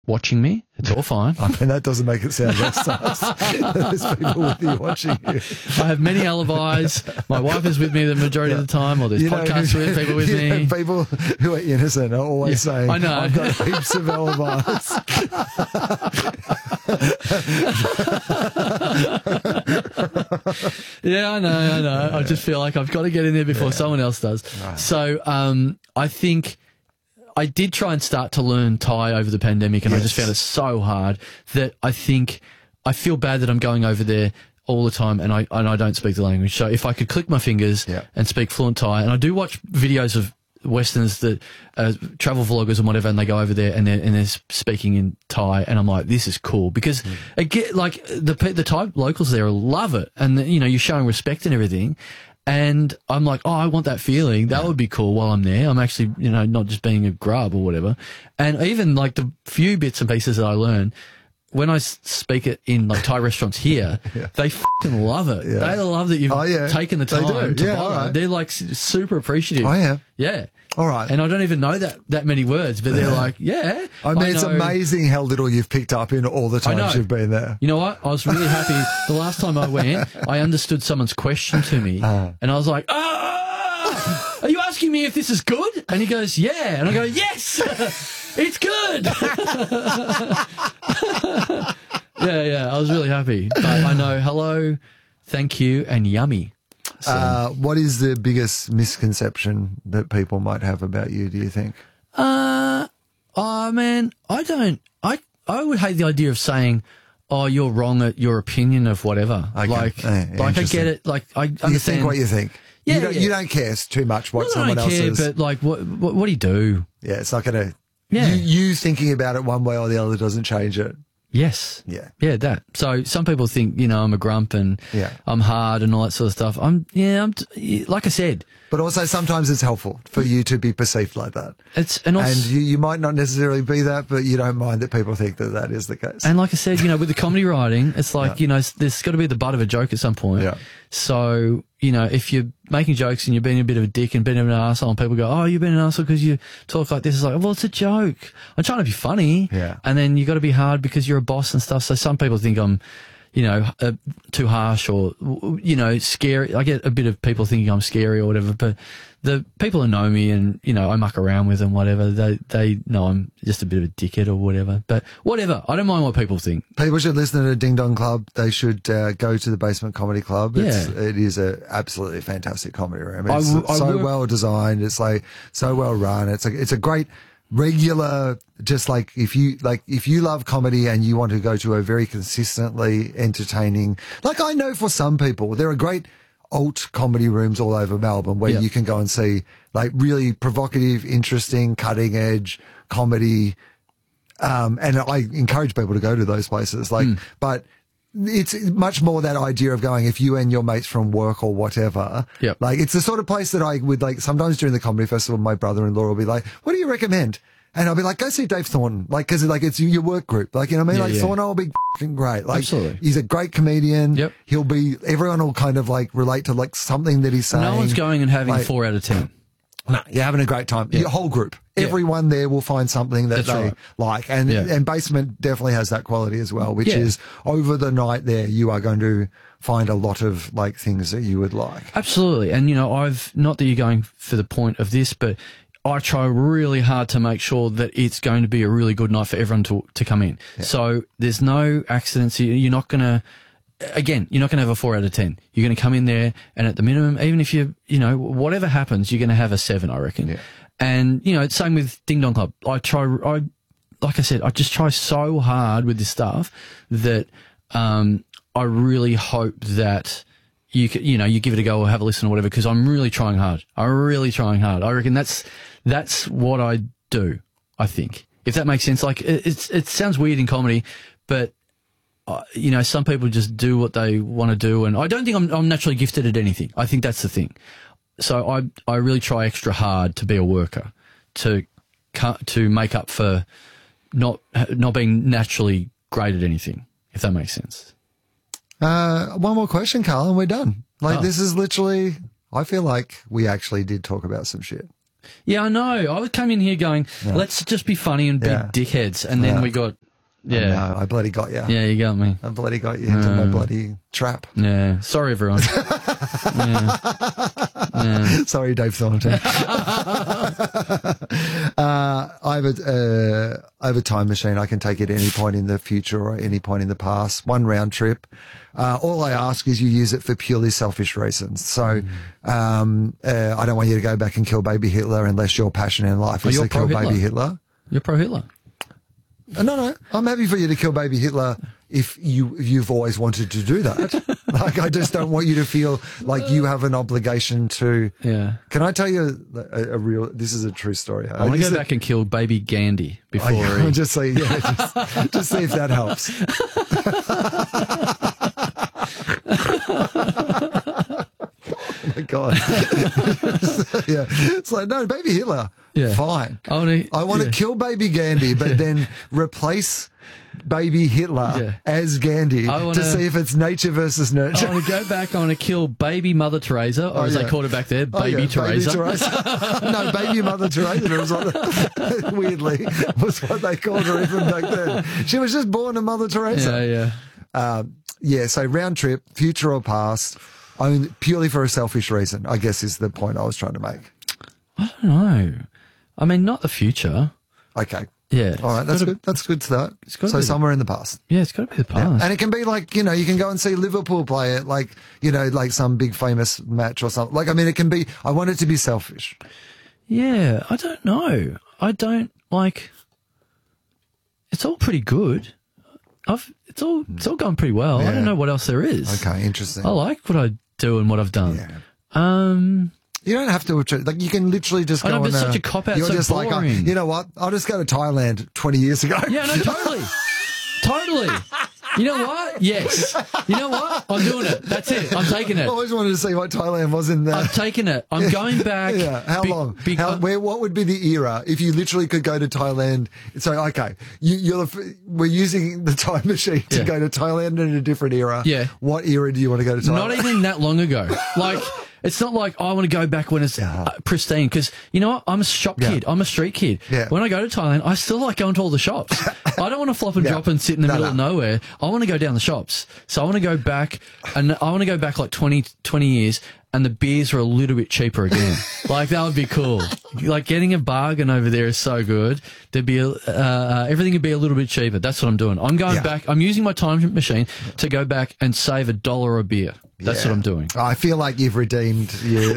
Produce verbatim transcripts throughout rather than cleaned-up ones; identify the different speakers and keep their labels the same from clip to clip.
Speaker 1: watching me. It's all fine.
Speaker 2: I mean, that doesn't make it sound less nice. There's people with you watching you.
Speaker 1: I have many alibis. My wife is with me the majority yeah. of the time, or there's you podcasts know, with people with me.
Speaker 2: Know, people who are innocent are always yeah, saying,
Speaker 1: I know.
Speaker 2: I've got heaps of alibis.
Speaker 1: Yeah, I know, I know. I just feel like I've got to get in there before yeah. someone else does. Right. So um, I think I did try and start to learn Thai over the pandemic, and yes. I just found it so hard that I think I feel bad that I'm going over there all the time and I and I don't speak the language. So if I could click my fingers yeah. and speak fluent Thai, and I do watch videos of Westerners that uh, travel vloggers and whatever, and they go over there and they're, and they're speaking in Thai, and I'm like, this is cool because mm. it get like the the Thai locals there love it, and the, you know, you're showing respect and everything. And I'm like, oh, I want that feeling. That yeah. would be cool while I'm there. I'm actually, you know, not just being a grub or whatever. And even like the few bits and pieces that I learn, when I speak it in like Thai restaurants here, yeah. they fucking love it. Yeah. They love that you've oh, yeah. taken the time to
Speaker 2: yeah,
Speaker 1: buy
Speaker 2: right.
Speaker 1: it. They're like super appreciative.
Speaker 2: Oh, yeah.
Speaker 1: Yeah.
Speaker 2: All right.
Speaker 1: And I don't even know that, that many words, but they're like, yeah.
Speaker 2: I mean,
Speaker 1: I
Speaker 2: it's amazing how little you've picked up in all the times you've been there.
Speaker 1: You know what? I was really happy. The last time I went, I understood someone's question to me, uh. and I was like, ah, are you asking me if this is good? And he goes, yeah. And I go, yes, it's good. yeah, yeah. I was really happy. But I know hello, thank you, and yummy. So,
Speaker 2: uh, what is the biggest misconception that people might have about you, do you think?
Speaker 1: Uh, oh, man, I don't. I, I would hate the idea of saying, oh, you're wrong at your opinion of whatever. Okay. Like, yeah, like I get it. Like, I understand.
Speaker 2: You think what you think.
Speaker 1: Yeah,
Speaker 2: you don't,
Speaker 1: yeah.
Speaker 2: you don't care too much what
Speaker 1: well,
Speaker 2: someone
Speaker 1: I don't
Speaker 2: else
Speaker 1: care,
Speaker 2: is.
Speaker 1: But, like, what, what, what do you do?
Speaker 2: Yeah, it's not going to.
Speaker 1: Yeah.
Speaker 2: You, you thinking about it one way or the other doesn't change it.
Speaker 1: Yes.
Speaker 2: Yeah.
Speaker 1: Yeah, that. So some people think, you know, I'm a grump and
Speaker 2: yeah.
Speaker 1: I'm hard and all that sort of stuff. I'm, yeah, I'm, t like I said.
Speaker 2: But also sometimes it's helpful for you to be perceived like that.
Speaker 1: It's, and, also,
Speaker 2: and you, you might not necessarily be that, but you don't mind that people think that that is the case.
Speaker 1: And like I said, you know, with the comedy writing, it's like,
Speaker 2: yeah.
Speaker 1: you know, there's got to be the butt of a joke at some point.
Speaker 2: Yeah.
Speaker 1: So, you know, if you're making jokes and you're being a bit of a dick and being an arsehole and people go, oh, you've been an arsehole because you talk like this, it's like, well, it's a joke. I'm trying to be funny.
Speaker 2: Yeah.
Speaker 1: And then you got to be hard because you're a boss and stuff. So some people think I'm, you know, uh, too harsh or, you know, scary. I get a bit of people thinking I'm scary or whatever, but the people who know me and, you know, I muck around with them, whatever, they, they know I'm just a bit of a dickhead or whatever. But whatever. I don't mind what people think.
Speaker 2: People should listen to Ding Dong Club. They should uh, go to the Basement Comedy Club. It's,
Speaker 1: yeah.
Speaker 2: It is a absolutely fantastic comedy room. It's
Speaker 1: I, I
Speaker 2: so
Speaker 1: work,
Speaker 2: well designed. It's like so well run. It's a, it's a great regular, just like if you like if you love comedy and you want to go to a very consistently entertaining, like I know for some people there are great alt comedy rooms all over Melbourne where
Speaker 1: yep.
Speaker 2: you can go and see like really provocative, interesting, cutting edge comedy. Um, and I encourage people to go to those places. Like, mm. but it's much more that idea of going, if you and your mates from work or whatever,
Speaker 1: yep.
Speaker 2: like it's the sort of place that I would like, sometimes during the comedy festival, my brother-in-law will be like, what do you recommend? And I'll be like, go see Dave Thornton. Like, cause like it's your work group. Like, you know what I mean?
Speaker 1: Yeah,
Speaker 2: like
Speaker 1: yeah.
Speaker 2: Thornton will be fucking great. Like,
Speaker 1: absolutely.
Speaker 2: He's a great comedian.
Speaker 1: Yep.
Speaker 2: He'll be, everyone will kind of like relate to like something that he's saying.
Speaker 1: No one's going and having
Speaker 2: like,
Speaker 1: four out of ten.
Speaker 2: No, you're having a great time.
Speaker 1: Yeah.
Speaker 2: Your whole group.
Speaker 1: Yeah.
Speaker 2: Everyone there will find something that
Speaker 1: That's
Speaker 2: they
Speaker 1: right.
Speaker 2: like. And,
Speaker 1: yeah.
Speaker 2: and Basement definitely has that quality as well, which
Speaker 1: yeah.
Speaker 2: is over the night there, you are going to find a lot of like things that you would like.
Speaker 1: Absolutely. And, you know, I've, not that you're going for the point of this, but I try really hard to make sure that it's going to be a really good night for everyone to, to come in. Yeah. So there's no accidents. You're not going to, again, you're not going to have a four out of ten. You're going to come in there and at the minimum, even if you, you know, whatever happens, you're going to have a seven, I reckon.
Speaker 2: Yeah.
Speaker 1: And, you know, same with Ding Dong Club. I try, I, like I said, I just try so hard with this stuff that, um, I really hope that you can, you know, you give it a go or have a listen or whatever, because I'm really trying hard. I'm really trying hard. I reckon that's, that's what I do, I think. If that makes sense. Like, it, it's, it sounds weird in comedy, but, uh, you know, some people just do what they want to do. And I don't think I'm, I'm naturally gifted at anything. I think that's the thing. So I, I really try extra hard to be a worker, to, to make up for not, not being naturally great at anything, if that makes sense.
Speaker 2: Uh, one more question, Carl, and we're done. Like,
Speaker 1: oh.
Speaker 2: this is literally, I feel like we actually did talk about some shit.
Speaker 1: Yeah, I know. I came in here going,
Speaker 2: Yeah.
Speaker 1: let's just be funny and be
Speaker 2: Yeah.
Speaker 1: dickheads. And then
Speaker 2: Yeah.
Speaker 1: we got, yeah.
Speaker 2: No, I bloody got you.
Speaker 1: Yeah, you got me.
Speaker 2: I bloody got you into my bloody trap.
Speaker 1: Yeah. Sorry, everyone. yeah. Yeah.
Speaker 2: Sorry, Dave Thornton. uh, I have a, uh, I have a time machine. I can take it at any point in the future or any point in the past. One round trip. Uh, all I ask is you use it for purely selfish reasons. So, um, uh, I don't want you to go back and kill baby Hitler unless your passion in life
Speaker 1: Oh,
Speaker 2: is
Speaker 1: you're
Speaker 2: to kill
Speaker 1: pro-Hitler?
Speaker 2: baby Hitler.
Speaker 1: You're pro-Hitler.
Speaker 2: Uh, No, no, I'm happy for you to kill baby Hitler if you if you've always wanted to do that. Like, I just don't want you to feel like you have an obligation to.
Speaker 1: Yeah.
Speaker 2: Can I tell you a, a real? This is a true story.
Speaker 1: I want to go back and kill baby Gandhi before
Speaker 2: I,
Speaker 1: he...
Speaker 2: just see, yeah, just, just see if that helps. Oh my God. Yeah. It's like, no, baby Hitler.
Speaker 1: Yeah.
Speaker 2: Fine.
Speaker 1: I wanna-
Speaker 2: I want to
Speaker 1: yeah.
Speaker 2: kill baby Gandhi, but then replace baby Hitler
Speaker 1: Yeah.
Speaker 2: as Gandhi
Speaker 1: I wanna-
Speaker 2: to see if it's nature versus
Speaker 1: I
Speaker 2: nurture.
Speaker 1: want to go back. I want to kill baby Mother Teresa, or
Speaker 2: Oh,
Speaker 1: as
Speaker 2: yeah.
Speaker 1: they called it back there,
Speaker 2: Oh,
Speaker 1: baby
Speaker 2: yeah,
Speaker 1: Teresa.
Speaker 2: Baby Teresa. No, baby Mother Teresa was what, weirdly was what they called her even back then. She was just born a Mother Teresa.
Speaker 1: Yeah, yeah.
Speaker 2: Um, yeah, so round trip, future or past, only, purely for a selfish reason, I guess is the point I was trying to make.
Speaker 1: I don't know. I mean, not the future.
Speaker 2: Okay.
Speaker 1: Yeah.
Speaker 2: All right,
Speaker 1: It's
Speaker 2: that's
Speaker 1: gotta-
Speaker 2: good. That's good start.
Speaker 1: gotta
Speaker 2: So
Speaker 1: be the-
Speaker 2: somewhere in the past.
Speaker 1: Yeah, it's got to be the
Speaker 2: Yeah.
Speaker 1: past.
Speaker 2: And it can be like, you know, you can go and see Liverpool play it, like, you know, like some big famous match or something. Like, I mean, it can be, I want it to be selfish.
Speaker 1: Yeah, I don't know. I don't like. It's all pretty good. I've it's all it's all going pretty well. I
Speaker 2: Yeah.
Speaker 1: don't know what else there is.
Speaker 2: Okay, interesting.
Speaker 1: I like what I do and what I've done.
Speaker 2: Yeah.
Speaker 1: Um,
Speaker 2: You don't have to, like, you can literally just
Speaker 1: I
Speaker 2: go
Speaker 1: know, but
Speaker 2: on
Speaker 1: it's such
Speaker 2: a-
Speaker 1: a cop-out,
Speaker 2: You're
Speaker 1: so
Speaker 2: just like,
Speaker 1: boring.
Speaker 2: oh, you know what? I'll just go to Thailand twenty years ago.
Speaker 1: yeah, no, totally, totally. You know what? Yes. You know what? I'm doing it. That's it. I'm taking
Speaker 2: I
Speaker 1: it.
Speaker 2: always wanted to see what Thailand was in there.
Speaker 1: I'm taking it. I'm going back.
Speaker 2: Yeah, how
Speaker 1: Be-
Speaker 2: long?
Speaker 1: be-
Speaker 2: how, where? What would be the era if you literally could go to Thailand? So, okay, you, you're the, we're using the time machine to
Speaker 1: Yeah.
Speaker 2: go to Thailand in a different era.
Speaker 1: Yeah.
Speaker 2: What era do you want to go to Thailand?
Speaker 1: Not even that long ago. Like, it's not like I want to go back when it's
Speaker 2: Yeah.
Speaker 1: uh, pristine. Because you know what? I'm a shop
Speaker 2: Yeah.
Speaker 1: kid. I'm a street kid.
Speaker 2: Yeah.
Speaker 1: When I go to Thailand, I still like going to all the shops. I don't want to flop and
Speaker 2: Yeah.
Speaker 1: drop and sit in the
Speaker 2: No,
Speaker 1: middle
Speaker 2: no.
Speaker 1: of nowhere. I want to go down the shops. So I want to go back, and I want to go back like twenty, twenty years. And the beers are a little bit cheaper again. Like, that would be cool. Like, getting a bargain over there is so good. There'd be a, uh, uh, everything would be a little bit cheaper. That's what I'm doing. I'm going
Speaker 2: Yeah.
Speaker 1: back. I'm using my time machine to go back and save a dollar a beer. That's
Speaker 2: Yeah.
Speaker 1: what I'm doing.
Speaker 2: I feel like you've redeemed your,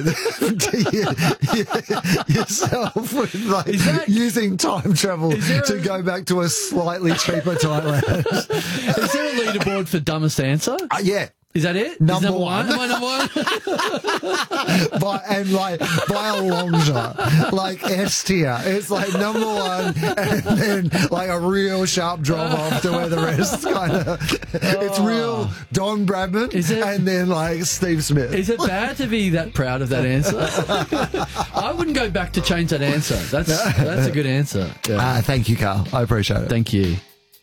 Speaker 2: yourself with like
Speaker 1: Is that-
Speaker 2: using time travel
Speaker 1: Is there
Speaker 2: to
Speaker 1: a-
Speaker 2: go back to a slightly cheaper Thailand.
Speaker 1: Is there a leaderboard for dumbest answer?
Speaker 2: Uh, yeah.
Speaker 1: Is that it? Is
Speaker 2: Number
Speaker 1: number
Speaker 2: one.
Speaker 1: Am I number one?
Speaker 2: by, and like by a long shot, like S tier. It's like number one, and then like a real sharp drop off to where the rest kind of. It's real Don Bradman,
Speaker 1: Is it-
Speaker 2: and then like Steve Smith.
Speaker 1: Is it bad to be that proud of that answer? I wouldn't go back to change that answer. That's that's a good answer. Yeah.
Speaker 2: Ah, thank you, Carl. I appreciate it.
Speaker 1: Thank you.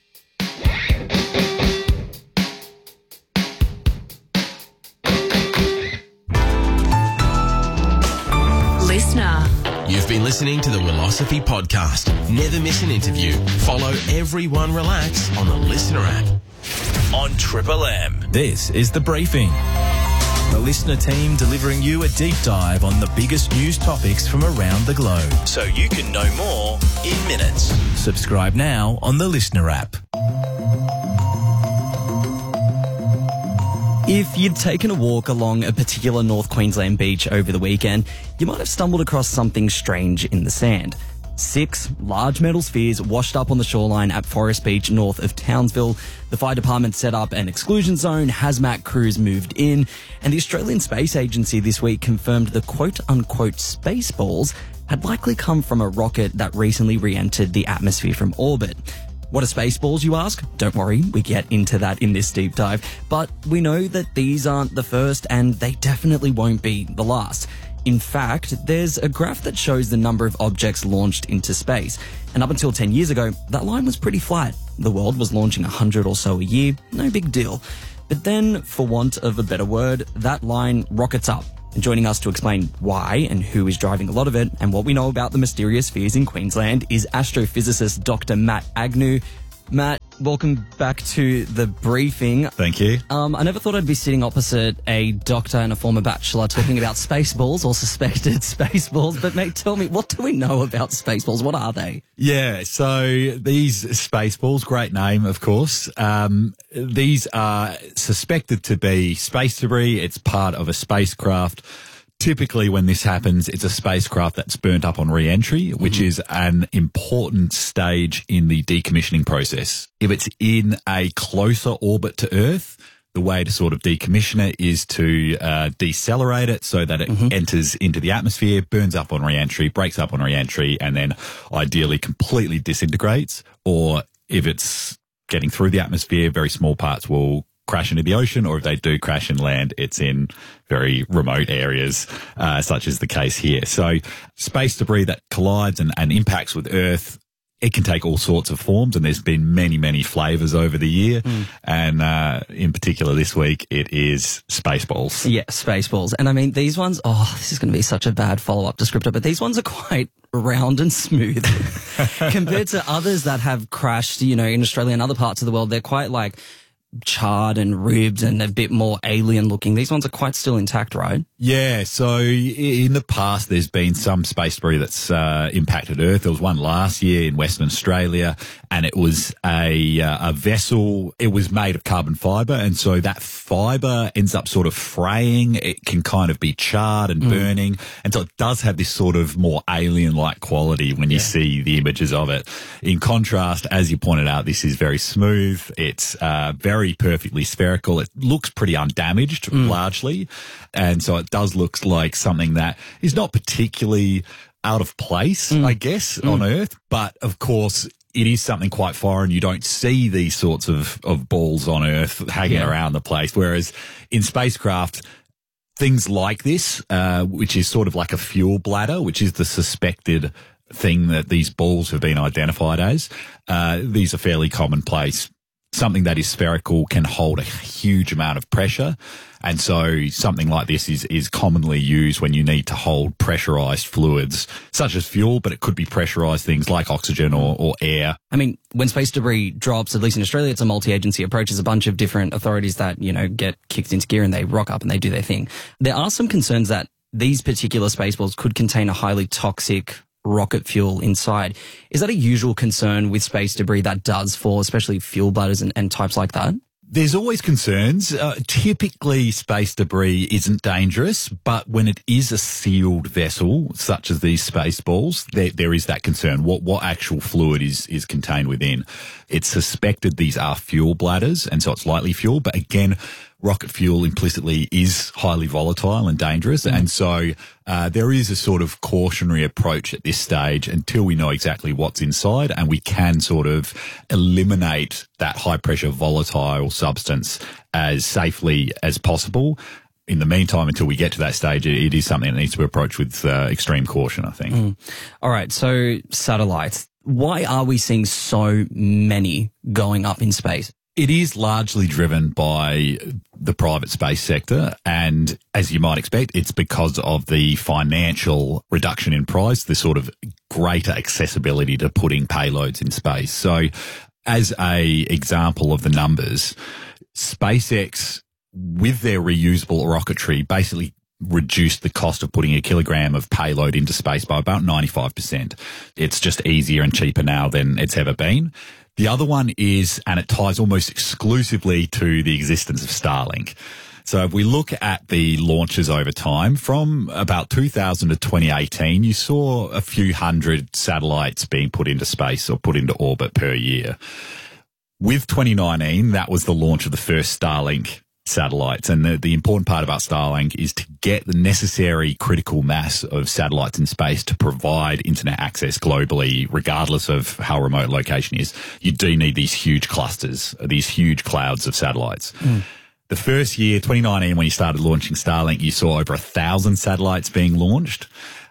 Speaker 3: Listener.
Speaker 4: You've been listening to the Philosophy Podcast. Never miss an interview. Follow Everyone Relax on the Listener app. On Triple M.
Speaker 5: This is The Briefing, the listener team delivering you a deep dive on the biggest news topics from around the globe.
Speaker 4: So you can know more in minutes.
Speaker 5: Subscribe now on the Listener app.
Speaker 6: If you'd taken a walk along a particular North Queensland beach over the weekend, you might have stumbled across something strange in the sand. Six large metal spheres washed up on the shoreline at Forest Beach north of Townsville. The fire department set up an exclusion zone, hazmat crews moved in, and the Australian Space Agency this week confirmed the quote-unquote space balls had likely come from a rocket that recently re-entered the atmosphere from orbit. What are space balls, you ask? Don't worry, we get into that in this deep dive. But we know that these aren't the first, and they definitely won't be the last. In fact, there's a graph that shows the number of objects launched into space. And up until ten years ago, that line was pretty flat. The world was launching one hundred or so a year, no big deal. But then, for want of a better word, that line rockets up. And joining us to explain why and who is driving a lot of it and what we know about the mysterious fears in Queensland is astrophysicist Doctor Matt Agnew. Matt, welcome back to the briefing.
Speaker 7: Thank you.
Speaker 6: Um, I never thought I'd be sitting opposite a doctor and a former bachelor talking about spaceballs or suspected spaceballs. But mate, tell me, what do we know about spaceballs? What are they?
Speaker 7: Yeah, so these spaceballs, great name, of course. Um, these are suspected to be space debris. It's part of a spacecraft. Typically, when this happens, it's a spacecraft that's burnt up on re-entry, which mm-hmm. is an important stage in the decommissioning process. If it's in a closer orbit to Earth, the way to sort of decommission it is to uh, decelerate it so that it mm-hmm. enters into the atmosphere, burns up on re-entry, breaks up on re-entry, and then ideally completely disintegrates. Or if it's getting through the atmosphere, very small parts will crash into the ocean, or if they do crash and land, it's in very remote areas, uh, such as the case here. So space debris that collides and, and impacts with Earth, it can take all sorts of forms, and there's been many, many flavours over the year. Mm. And uh, in particular this week, it is Spaceballs.
Speaker 6: Yeah, Spaceballs. And I mean, these ones, oh, this is going to be such a bad follow-up descriptor, but these ones are quite round and smooth compared to others that have crashed, you know, in Australia and other parts of the world. They're quite like charred and ribbed and a bit more alien looking. These ones are quite still intact, right?
Speaker 7: Yeah, so in the past there's been some space debris that's uh, impacted Earth. There was one last year in Western Australia, and it was a uh, a vessel. It was made of carbon fibre, and so that fibre ends up sort of fraying. It can kind of be charred and burning, mm. and so it does have this sort of more alien-like quality when you yeah. see the images of it. In contrast, as you pointed out, this is very smooth. It's uh, very Very perfectly spherical. It looks pretty undamaged, mm. largely, and so it does look like something that is not particularly out of place, mm. I guess, mm. on Earth. But of course, it is something quite foreign. You don't see these sorts of of balls on Earth hanging yeah. around the place. Whereas in spacecraft, things like this, uh, which is sort of like a fuel bladder, which is the suspected thing that these balls have been identified as, uh, these are fairly commonplace. Something that is spherical can hold a huge amount of pressure. And so something like this is, is commonly used when you need to hold pressurized fluids, such as fuel, but it could be pressurized things like oxygen or, or air.
Speaker 6: I mean, when space debris drops, at least in Australia, it's a multi-agency approach. There's a bunch of different authorities that, you know, get kicked into gear and they rock up and they do their thing. There are some concerns that these particular spaceballs could contain a highly toxic rocket fuel inside. Is that a usual concern with space debris that does fall, especially fuel bladders and, and types like that?
Speaker 7: There's always concerns. Uh, typically, space debris isn't dangerous, but when it is a sealed vessel, such as these Spaceballs, there, there is that concern. What what actual fluid is is contained within? It's suspected these are fuel bladders, and so it's likely fuel. But again, rocket fuel implicitly is highly volatile and dangerous, mm. and so uh, there is a sort of cautionary approach at this stage until we know exactly what's inside, and we can sort of eliminate that high pressure volatile substance as safely as possible. In the meantime, until we get to that stage, it is something that needs to be approached with uh, extreme caution, I think.
Speaker 6: Mm. All right, so satellites. Why are we seeing so many going up in space?
Speaker 7: It is largely driven by the private space sector, and as you might expect, it's because of the financial reduction in price, the sort of greater accessibility to putting payloads in space. So as a example of the numbers, SpaceX, with their reusable rocketry, basically reduced the cost of putting a kilogram of payload into space by about ninety-five percent. It's just easier and cheaper now than it's ever been. The other one is, and it ties almost exclusively to the existence of Starlink. So if we look at the launches over time, from about two thousand to twenty eighteen, you saw a few hundred satellites being put into space or put into orbit per year. With twenty nineteen, that was the launch of the first Starlink satellites. And the, the important part about Starlink is to get the necessary critical mass of satellites in space to provide internet access globally, regardless of how remote location is. You do need these huge clusters, these huge clouds of satellites. Mm. The first year, twenty nineteen, when you started launching Starlink, you saw over a thousand satellites being launched.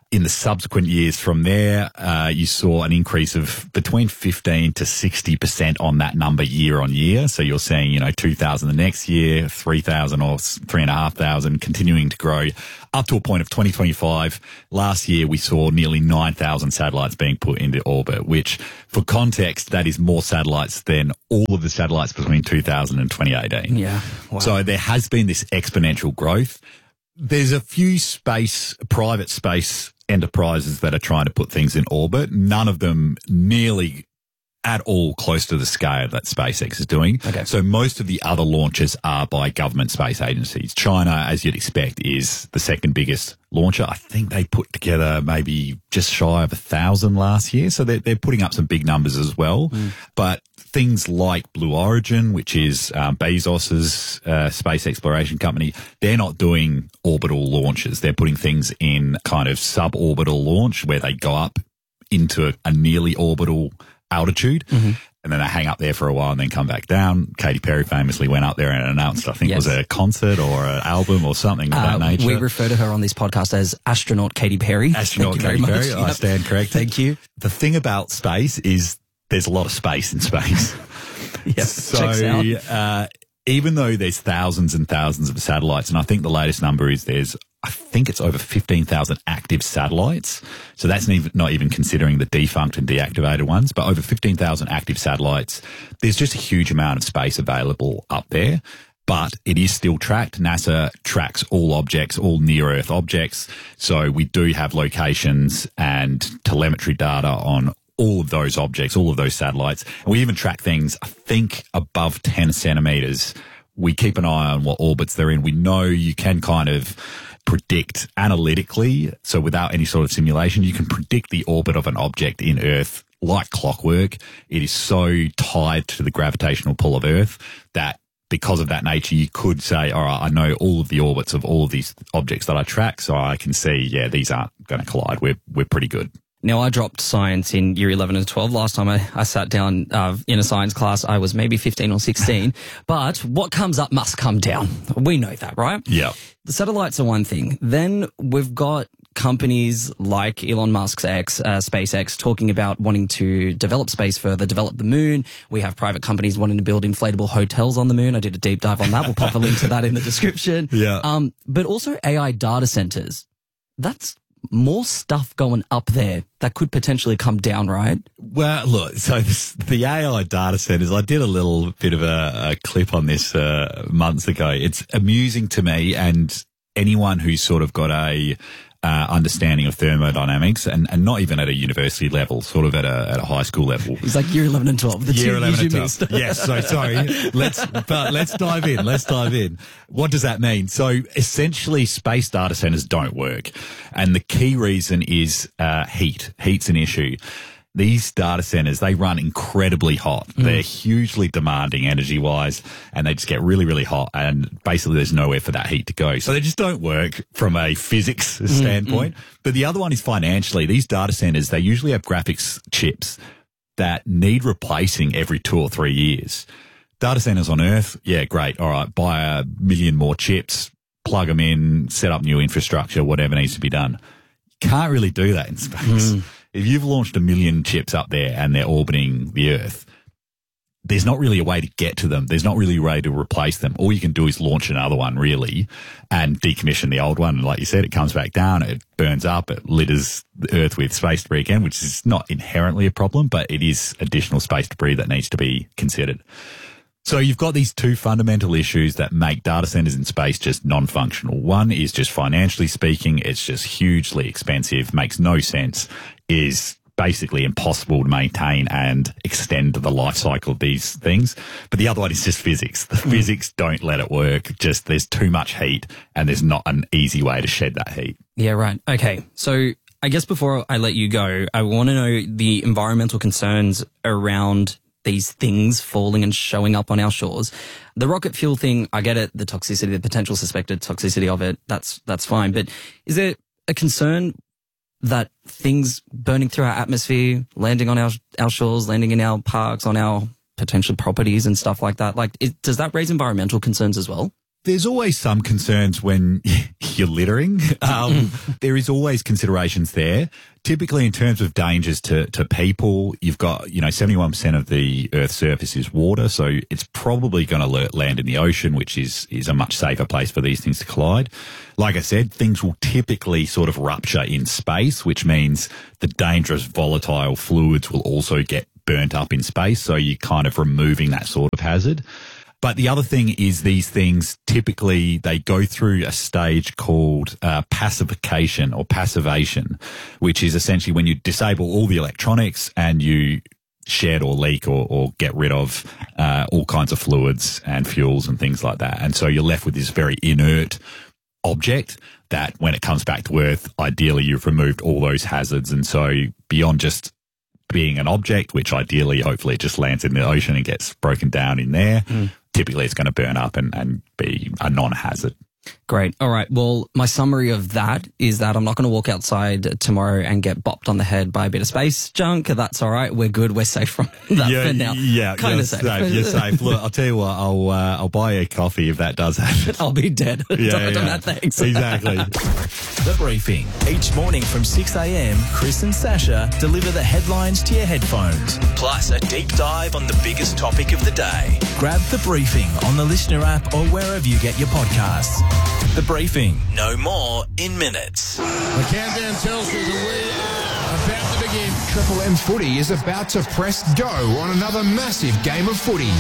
Speaker 7: in the subsequent years from there, uh, you saw an increase of between fifteen to sixty percent on that number year on year. So you're seeing, you know, two thousand the next year, three thousand or three and a half thousand continuing to grow up to a point of twenty twenty-five. Last year, we saw nearly nine thousand satellites being put into orbit, which for context, that is more satellites than all of the satellites between two thousand and twenty eighteen.
Speaker 6: Yeah. Wow.
Speaker 7: So there has been this exponential growth. There's a few space, private space enterprises that are trying to put things in orbit. None of them nearly at all close to the scale that SpaceX is doing.
Speaker 6: Okay.
Speaker 7: So most of the other launches are by government space agencies. China, as you'd expect, is the second biggest launcher. I think they put together maybe just shy of a thousand last year. So they're, they're putting up some big numbers as well. Mm. But things like Blue Origin, which is um, Bezos's uh, space exploration company, they're not doing orbital launches. They're putting things in kind of suborbital launch where they go up into a nearly orbital altitude. Mm-hmm. And then they hang up there for a while and then come back down. Katy Perry famously went up there and announced, I think
Speaker 6: yes.
Speaker 7: it was a concert or an album or something of
Speaker 6: uh,
Speaker 7: that nature.
Speaker 6: We refer to her on this podcast as astronaut Katy Perry.
Speaker 7: Astronaut Katy Perry. Yep. I stand corrected.
Speaker 6: Thank you.
Speaker 7: The thing about space is there's a lot of space in space.
Speaker 6: Yes,
Speaker 7: so,
Speaker 6: checks out.
Speaker 7: Uh, even though there's thousands and thousands of satellites, and I think the latest number is there's, I think it's over fifteen thousand active satellites. So that's not even, not even considering the defunct and deactivated ones, but over fifteen thousand active satellites. There's just a huge amount of space available up there. But it is still tracked. NASA tracks all objects, all near-Earth objects. So we do have locations and telemetry data on all of those objects, all of those satellites. And we even track things, I think, above ten centimeters. We keep an eye on what orbits they're in. We know you can kind of predict analytically. So without any sort of simulation, you can predict the orbit of an object in Earth like clockwork. It is so tied to the gravitational pull of Earth that because of that nature, you could say, all right, I know all of the orbits of all of these objects that I track, so I can see, yeah, these aren't going to collide. We're, we're pretty good.
Speaker 6: Now, I dropped science in year eleven and twelve. Last time I, I sat down uh, in a science class, I was maybe fifteen or sixteen. But what comes up must come down. We know that, right?
Speaker 7: Yeah.
Speaker 6: The satellites are one thing. Then we've got companies like Elon Musk's X, uh, SpaceX, talking about wanting to develop space further, develop the moon. We have private companies wanting to build inflatable hotels on the moon. I did a deep dive on that. We'll pop a link to that in the description.
Speaker 7: Yeah.
Speaker 6: Um, but also A I data centers. That's more stuff going up there that could potentially come down, right?
Speaker 7: Well, look, so this, the A I data centers, I did a little bit of a, a clip on this uh, months ago. It's amusing to me, and anyone who's sort of got a uh, understanding of thermodynamics, and, and not even at a university level, sort of at a, at a high school level.
Speaker 6: It's like year eleven and twelve. The
Speaker 7: year
Speaker 6: two
Speaker 7: eleven and
Speaker 6: years you
Speaker 7: twelve. Yes, so sorry. Let's but let's dive in. Let's dive in. What does that mean? So essentially, space data centers don't work, and the key reason is uh, heat. Heat's an issue. These data centers, they run incredibly hot. Mm. They're hugely demanding energy-wise, and they just get really, really hot, and basically there's nowhere for that heat to go. So they just don't work from a physics standpoint. Mm, mm. But the other one is financially. These data centers, they usually have graphics chips that need replacing every two or three years. Data centers on Earth, yeah, great. All right, buy a million more chips, plug them in, set up new infrastructure, whatever needs to be done. Can't really do that in space. Mm. If you've launched a million chips up there and they're orbiting the Earth, there's not really a way to get to them. There's not really a way to replace them. All you can do is launch another one, really, and decommission the old one. And like you said, it comes back down, it burns up, it litters the Earth with space debris again, which is not inherently a problem, but it is additional space debris that needs to be considered. So you've got these two fundamental issues that make data centers in space just non-functional. One is just financially speaking, it's just hugely expensive, makes no sense, is basically impossible to maintain and extend the life cycle of these things. But the other one is just physics. The mm. physics don't let it work. Just there's too much heat and there's not an easy way to shed that heat.
Speaker 6: Yeah, right. Okay. So I guess before I let you go, I want to know the environmental concerns around these things falling and showing up on our shores. The rocket fuel thing, I get it, the toxicity, the potential suspected toxicity of it, that's that's fine. But is there a concern that things burning through our atmosphere, landing on our our shores, landing in our parks, on our potential properties and stuff like that, like, it, does that raise environmental concerns as well?
Speaker 7: There's always some concerns when you're littering. Um, there is always considerations there. Typically, in terms of dangers to, to people, you've got, you know, seventy-one percent of the Earth's surface is water, so it's probably going to land in the ocean, which is, is a much safer place for these things to collide. Like I said, things will typically sort of rupture in space, which means the dangerous volatile fluids will also get burnt up in space, so you're kind of removing that sort of hazard. But the other thing is these things typically, they go through a stage called uh, pacification or passivation, which is essentially when you disable all the electronics and you shed or leak or, or get rid of uh, all kinds of fluids and fuels and things like that. And so you're left with this very inert object that when it comes back to Earth, ideally you've removed all those hazards. And so beyond just being an object, which ideally, hopefully it just lands in the ocean and gets broken down in there, mm. typically it's going to burn up and, and be a non-hazard.
Speaker 6: Great. All right. Well, my summary of that is that I'm not going to walk outside tomorrow and get bopped on the head by a bit of space junk. That's all right. We're good. We're safe from that
Speaker 7: yeah,
Speaker 6: for now.
Speaker 7: Yeah,
Speaker 6: kind
Speaker 7: of safe. safe. You're safe. Look, I'll tell you what. I'll uh, I'll buy you a coffee if that does happen.
Speaker 6: I'll be dead.
Speaker 7: Yeah,
Speaker 6: Don't
Speaker 7: yeah.
Speaker 6: that, thanks.
Speaker 7: Exactly.
Speaker 5: The Briefing. Each morning from six a.m, Chris and Sasha deliver the headlines to your headphones, plus a deep dive on the biggest topic of the day. Grab The Briefing on the Listener app or wherever you get your podcasts. The Briefing. No more in minutes.
Speaker 8: The countdown tells you that we are about to begin.
Speaker 9: Triple M Footy is about to press go on another massive game of footy.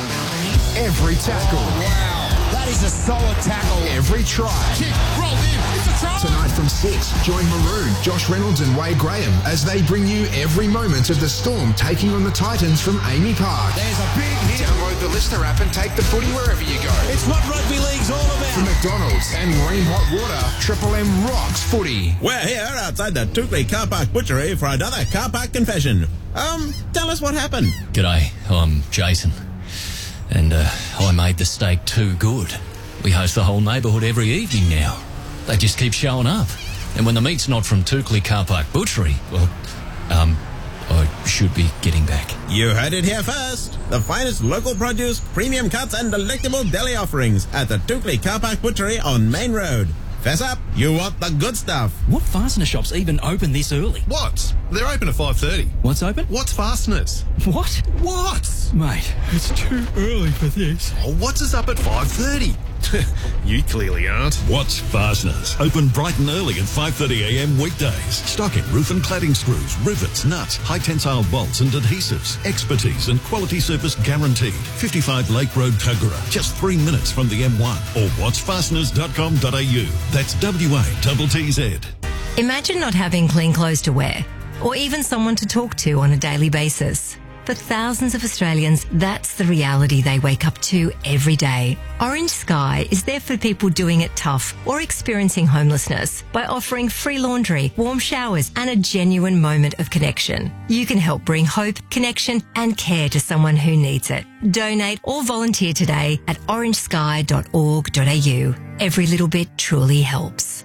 Speaker 9: Every tackle.
Speaker 8: Wow. That is a solid tackle.
Speaker 9: Every try.
Speaker 8: Kick, rolled in. It's a try.
Speaker 9: Tonight from six, join Maroon, Josh Reynolds and Wade Graham as they bring you every moment of the Storm taking on the Titans from Amy Park.
Speaker 8: There's a big hit.
Speaker 9: Download the Listener app and take the footy wherever you go.
Speaker 8: It's what rugby league's all about.
Speaker 9: From McDonald's and Marine Hot Water, Triple M rocks footy.
Speaker 10: We're here outside the Tukley Car Park Butchery for another car park confession. Um, tell us what happened.
Speaker 11: G'day, I'm Jason. And uh, I made the steak too good. We host the whole neighbourhood every evening now. They just keep showing up. And when the meat's not from Tukley Car Park Butchery, well, um, I should be getting back.
Speaker 10: You heard it here first. The finest local produce, premium cuts and delectable deli offerings at the Tukley Car Park Butchery on Main Road. Fess up, you want the good stuff.
Speaker 11: What fastener shops even open this early?
Speaker 8: What? They're open at five thirty.
Speaker 11: What's open?
Speaker 8: What's Fasteners?
Speaker 11: What?
Speaker 8: What?
Speaker 11: Mate, it's too early for this.
Speaker 8: Oh, what's us up at five thirty? You clearly aren't.
Speaker 12: What's Fasteners? Open bright and early at five thirty a.m. weekdays. Stocking roof and cladding screws, rivets, nuts, high tensile bolts and adhesives. Expertise and quality service guaranteed. fifty-five Lake Road, Tuggerah. Just three minutes from the M one. Or whats fasteners dot com dot a u. That's W A T T Z.
Speaker 13: Imagine not having clean clothes to wear, or even someone to talk to on a daily basis. For thousands of Australians, that's the reality they wake up to every day. Orange Sky is there for people doing it tough or experiencing homelessness by offering free laundry, warm showers, and a genuine moment of connection. You can help bring hope, connection, and care to someone who needs it. Donate or volunteer today at orange sky dot org dot a u. Every little bit truly helps.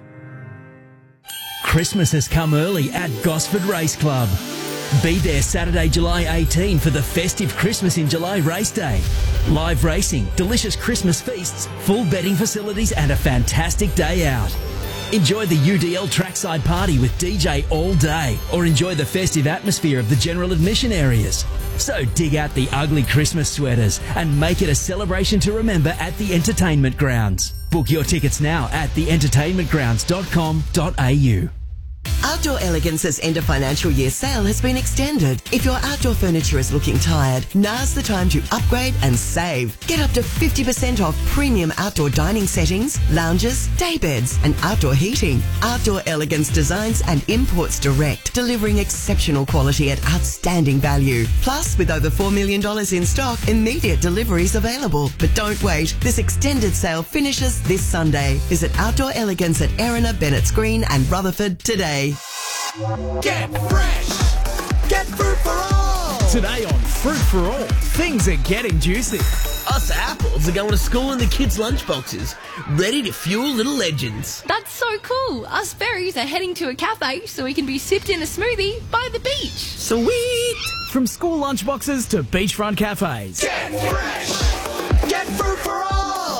Speaker 14: Christmas has come early at Gosford Race Club. Be there Saturday, July eighteenth for the festive Christmas in July race day. Live racing, delicious Christmas feasts, full betting facilities and a fantastic day out. Enjoy the U D L trackside party with D J all day, or enjoy the festive atmosphere of the general admission areas. So dig out the ugly Christmas sweaters and make it a celebration to remember at the entertainment grounds. Book your tickets now at the entertainment grounds dot com dot a u.
Speaker 15: Outdoor Elegance's end of financial year sale has been extended. If your outdoor furniture is looking tired, now's the time to upgrade and save. Get up to fifty percent off premium outdoor dining settings, lounges, day beds, and outdoor heating. Outdoor Elegance designs and imports direct, delivering exceptional quality at outstanding value. Plus, with over four million dollars in stock, immediate deliveries available. But don't wait. This extended sale finishes this Sunday. Visit Outdoor Elegance at Erina, Bennett's Green, and Rutherford today.
Speaker 8: Get fresh! Get fruit for all!
Speaker 14: Today on Fruit for All, things are getting juicy.
Speaker 16: Us apples are going to school in the kids' lunchboxes, ready to fuel little legends.
Speaker 17: That's so cool. Us berries are heading to a cafe so we can be sipped in a smoothie by the beach.
Speaker 16: Sweet!
Speaker 14: From school lunchboxes to beachfront cafes.
Speaker 8: Get fresh! Get fruit for all!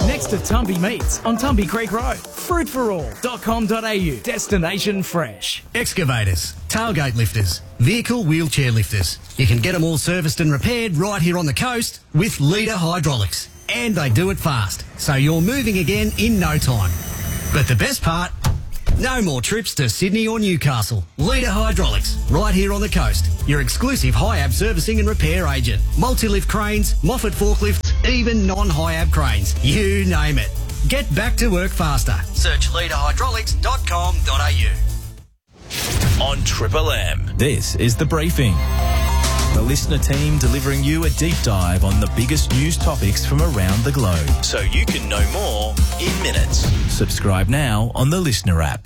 Speaker 14: Next to Tumby Meats on Tumby Creek Road. fruit for all dot com dot a u. Destination fresh.
Speaker 8: Excavators, tailgate lifters, vehicle wheelchair lifters. You can get them all serviced and repaired right here on the coast with Leader Hydraulics. And they do it fast, so you're moving again in no time. But the best part, no more trips to Sydney or Newcastle. Leader Hydraulics, right here on the coast. Your exclusive Hiab servicing and repair agent. Multi-lift cranes, Moffat forklifts, even non-Hiab cranes. You name it. Get back to work faster. Search leader hydraulics dot com dot a u.
Speaker 5: On Triple M, this is The Briefing. The listener team delivering you a deep dive on the biggest news topics from around the globe, so you can know more in minutes. Subscribe now on the Listener app.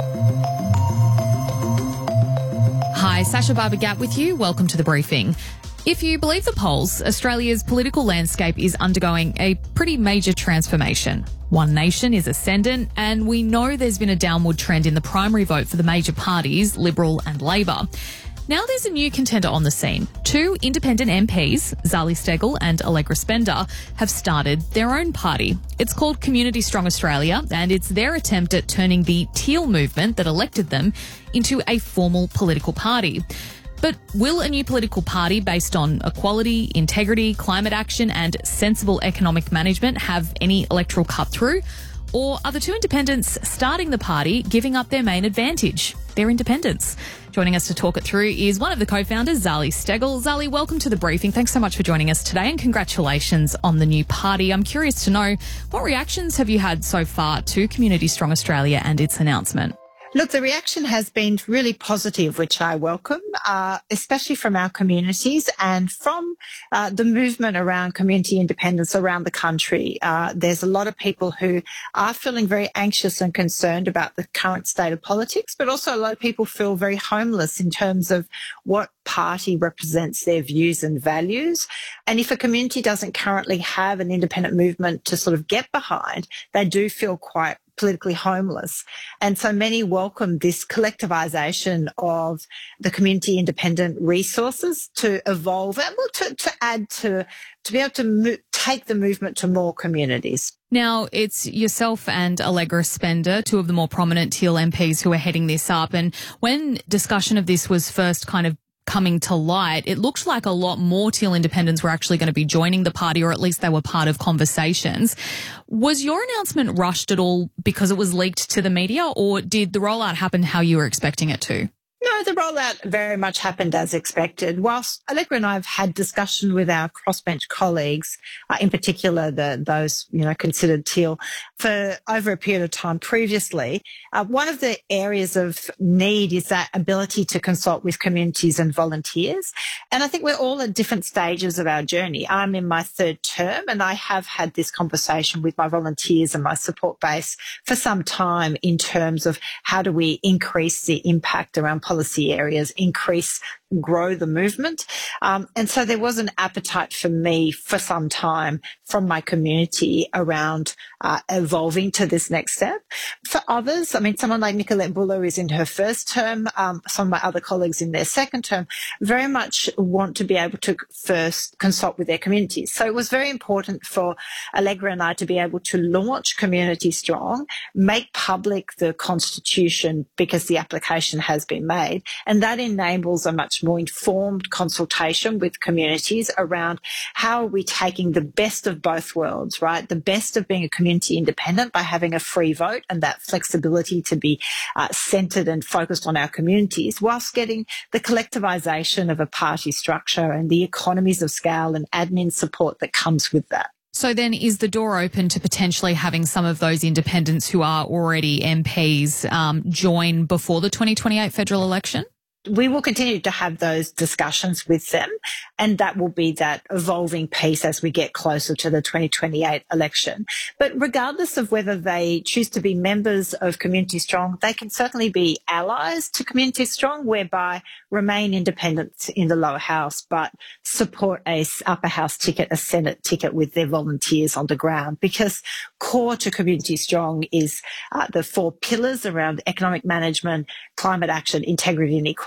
Speaker 18: Hi, Sasha Barber-Gatt with you. Welcome to The Briefing. If you believe the polls, Australia's political landscape is undergoing a pretty major transformation. One Nation is ascendant, and we know there's been a downward trend in the primary vote for the major parties, Liberal and Labor. Now there's a new contender on the scene. Two independent M Ps, Zali Steggall and Allegra Spender, have started their own party. It's called Community Strong Australia, and it's their attempt at turning the Teal movement that elected them into a formal political party. But will a new political party based on equality, integrity, climate action and sensible economic management have any electoral cut-through? Or are the two independents starting the party giving up their main advantage, their independence? Joining us to talk it through is one of the co-founders, Zali Steggall. Zali, welcome to The Briefing. Thanks so much for joining us today and congratulations on the new party. I'm curious to know, what reactions have you had so far to Community Strong Australia and its announcement?
Speaker 19: Look, the reaction has been really positive, which I welcome, uh, especially from our communities and from uh, the movement around community independence around the country. Uh, there's a lot of people who are feeling very anxious and concerned about the current state of politics, but also a lot of people feel very homeless in terms of what party represents their views and values. And if a community doesn't currently have an independent movement to sort of get behind, they do feel quite politically homeless. And so many welcome this collectivisation of the community independent resources to evolve and to, to add to, to be able to mo- take the movement to more communities.
Speaker 18: Now, it's yourself and Allegra Spender, two of the more prominent Teal M Ps who are heading this up. And when discussion of this was first kind of coming to light, it looked like a lot more Teal independents were actually going to be joining the party, or at least they were part of conversations. Was your announcement rushed at all because it was leaked to the media, or did the rollout happen how you were expecting it to?
Speaker 19: No, the rollout very much happened as expected. Whilst Allegra and I have had discussion with our crossbench colleagues, uh, in particular the, those you know considered Teal, for over a period of time previously, uh, one of the areas of need is that ability to consult with communities and volunteers. And I think we're all at different stages of our journey. I'm in my third term, and I have had this conversation with my volunteers and my support base for some time in terms of how do we increase the impact around policy areas, increase, grow the movement. Um, and so there was an appetite for me for some time from my community around uh, evolving to this next step. For others, I mean, someone like Nicolette Buller is in her first term. Um, some of my other colleagues in their second term very much want to be able to first consult with their communities. So it was very important for Allegra and I to be able to launch Community Strong, make public the Constitution because the application has been made. And that enables a much more informed consultation with communities around how are we taking the best of both worlds, right? The best of being a community independent by having a free vote and that flexibility to be uh, centred and focused on our communities, whilst getting the collectivisation of a party structure and the economies of scale and admin support that comes with that.
Speaker 18: So then is the door open to potentially having some of those independents who are already M Ps um, join before the twenty twenty-eight federal election?
Speaker 19: We will continue to have those discussions with them, and that will be that evolving piece as we get closer to the twenty twenty-eight election. But regardless of whether they choose to be members of Community Strong, they can certainly be allies to Community Strong, whereby remain independent in the lower house, but support a upper house ticket, a Senate ticket with their volunteers on the ground. Because core to Community Strong is uh, the four pillars around economic management, climate action, integrity and equality.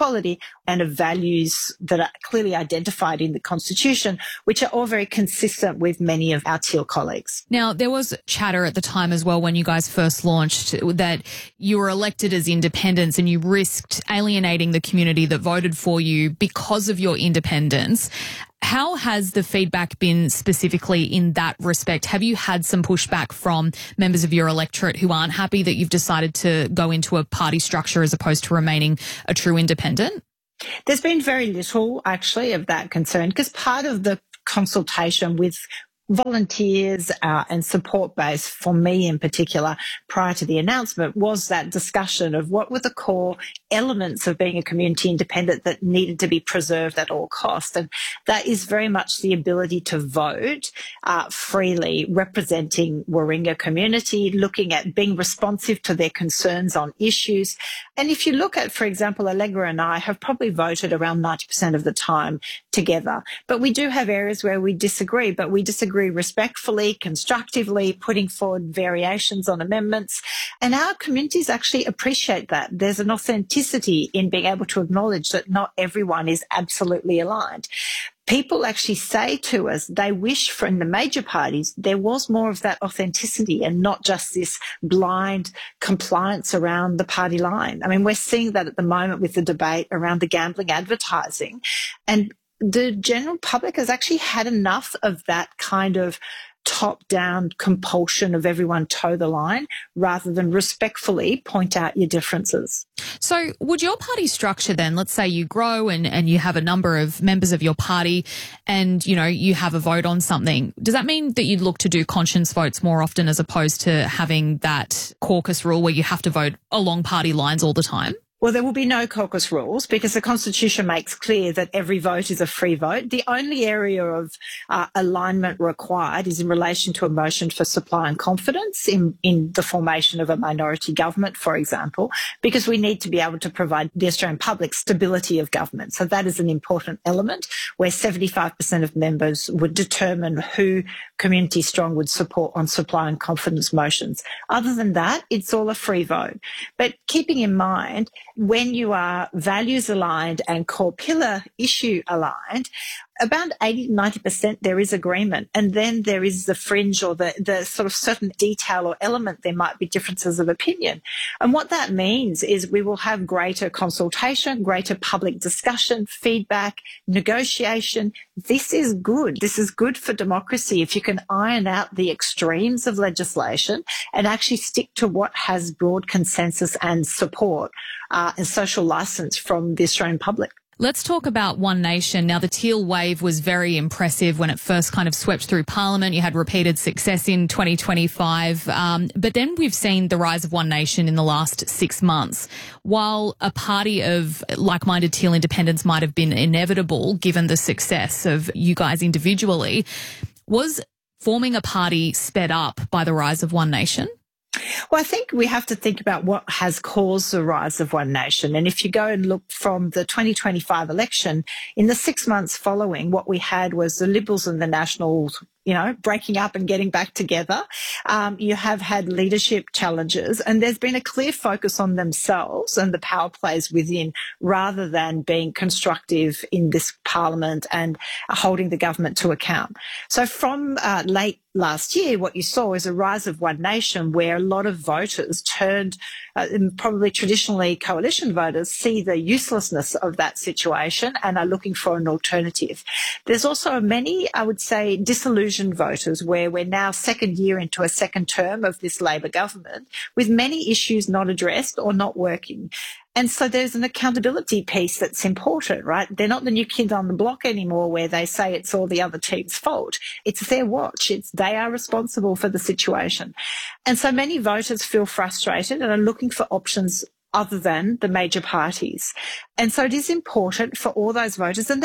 Speaker 19: equality and of values that are clearly identified in the Constitution, which are all very consistent with many of our Teal colleagues.
Speaker 18: Now, there was chatter at the time as well when you guys first launched that you were elected as independents and you risked alienating the community that voted for you because of your independence. How has the feedback been specifically in that respect? Have you had some pushback from members of your electorate who aren't happy that you've decided to go into a party structure as opposed to remaining a true independent?
Speaker 19: There's been very little, actually, of that concern, because part of the consultation with volunteers uh, and support base for me in particular prior to the announcement was that discussion of what were the core elements of being a community independent that needed to be preserved at all costs. And that is very much the ability to vote uh, freely, representing Warringah community, looking at being responsive to their concerns on issues. And if you look at, for example, Allegra and I have probably voted around ninety percent of the time together. But we do have areas where we disagree, but we disagree respectfully, constructively, putting forward variations on amendments. And our communities actually appreciate that. There's an authenticity in being able to acknowledge that not everyone is absolutely aligned. People actually say to us they wish for in the major parties there was more of that authenticity and not just this blind compliance around the party line. I mean, we're seeing that at the moment with the debate around the gambling advertising, and the general public has actually had enough of that kind of top-down compulsion of everyone toe the line rather than respectfully point out your differences.
Speaker 18: So would your party structure then, let's say you grow and, and you have a number of members of your party and, you know, you have a vote on something, does that mean that you'd look to do conscience votes more often as opposed to having that caucus rule where you have to vote along party lines all the time?
Speaker 19: Well, there will be no caucus rules because the Constitution makes clear that every vote is a free vote. The only area of uh, alignment required is in relation to a motion for supply and confidence in, in the formation of a minority government, for example, because we need to be able to provide the Australian public stability of government. So that is an important element where seventy-five percent of members would determine who Community Strong would support on supply and confidence motions. Other than that, it's all a free vote. But keeping in mind, when you are values aligned and core pillar issue aligned, about eighty to ninety percent there is agreement. And then there is the fringe or the, the sort of certain detail or element there might be differences of opinion. And what that means is we will have greater consultation, greater public discussion, feedback, negotiation. This is good. This is good for democracy if you can iron out the extremes of legislation and actually stick to what has broad consensus and support uh, and social license from the Australian public.
Speaker 18: Let's talk about One Nation. Now, the Teal wave was very impressive when it first kind of swept through Parliament. You had repeated success in twenty twenty-five. Um, but then we've seen the rise of One Nation in the last six months. While a party of like-minded Teal independents might have been inevitable given the success of you guys individually, was forming a party sped up by the rise of One Nation?
Speaker 19: Well, I think we have to think about what has caused the rise of One Nation. And if you go and look from the twenty twenty-five election, in the six months following, what we had was the Liberals and the Nationals, you know, breaking up and getting back together. Um, you have had leadership challenges, and there's been a clear focus on themselves and the power plays within rather than being constructive in this parliament and holding the government to account. So from uh, late last year, what you saw is a rise of One Nation where a lot of voters turned, uh, probably traditionally coalition voters, see the uselessness of that situation and are looking for an alternative. There's also many, I would say, disillusioned voters where we're now second year into a second term of this Labor government with many issues not addressed or not working. And so there's an accountability piece that's important, right? They're not the new kid on the block anymore where they say it's all the other team's fault. It's their watch. It's they are responsible for the situation. And so many voters feel frustrated and are looking for options other than the major parties. And so it is important for all those voters. And then